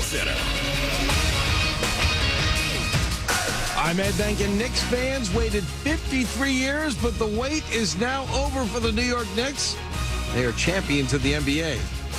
Center. I'm Ed Duncan. Knicks fans waited 53 years, but the wait is now over for the New York Knicks. They are champions of the NBA.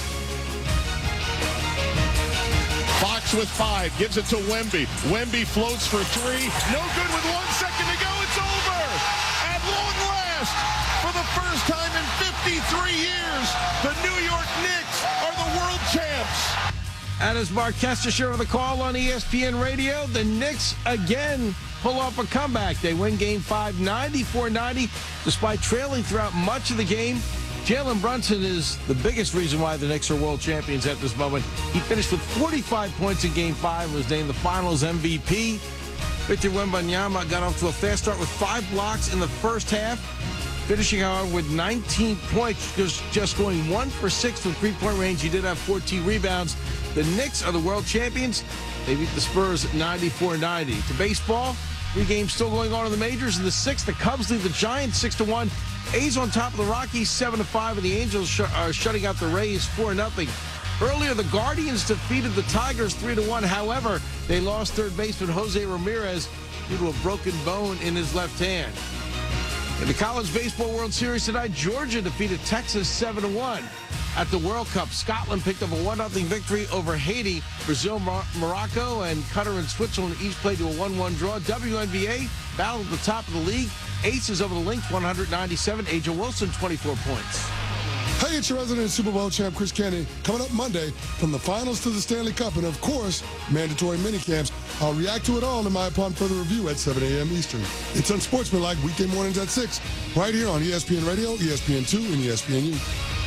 Fox with 5, gives it to Wemby. Wemby floats for 3. No good with 1 second to go. It's over. At long last, for the first time in 53 years, the New York Knicks are the world champs. And as Mark Kester shared with the call on ESPN Radio, the Knicks again pull off a comeback. They win Game 5, 94-90, despite trailing throughout much of the game. Jalen Brunson is the biggest reason why the Knicks are world champions at this moment. He finished with 45 points in Game 5, was named the Finals MVP. Victor Wembanyama got off to a fast start with 5 blocks in the first half, finishing, however, with 19 points, just going 1 for 6 from three-point range. He did have 14 rebounds. The Knicks are the world champions. They beat the Spurs at 94-90. To baseball, 3 games still going on in the majors. In the 6th, the Cubs lead the Giants 6-1. A's on top of the Rockies 7-5, and the Angels are shutting out the Rays 4-0. Earlier, the Guardians defeated the Tigers 3-1. However, they lost third baseman Jose Ramirez due to a broken bone in his left hand. In the College Baseball World Series tonight, Georgia defeated Texas 7-1. At the World Cup, Scotland picked up a 1-0 victory over Haiti. Brazil, Morocco, and Qatar and Switzerland each played to a 1-1 draw. WNBA battled at the top of the league. Aces over the Lynx, 197. Aja Wilson, 24 points. Hey, it's your resident Super Bowl champ, Chris Candy. Coming up Monday, from the finals to the Stanley Cup, and of course, mandatory minicamps. I'll react to it all in my Upon Further Review at 7 a.m. Eastern. It's Unsportsmanlike, weekday mornings at 6, right here on ESPN Radio, ESPN2, and ESPNU.